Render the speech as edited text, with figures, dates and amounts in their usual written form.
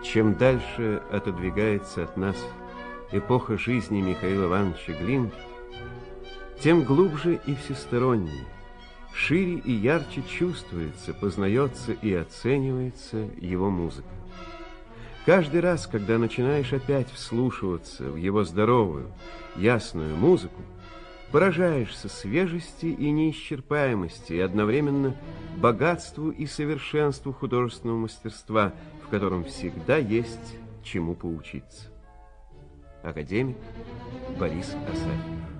Чем дальше отодвигается от нас эпоха жизни Михаила Ивановича Глинки, тем глубже и всестороннее, шире и ярче чувствуется, познается и оценивается его музыка. Каждый раз, когда начинаешь опять вслушиваться в его здоровую, ясную музыку, поражаешься свежести и неисчерпаемости, и одновременно богатству и совершенству художественного мастерства, в котором всегда есть чему поучиться. Академик Борис Асафьев.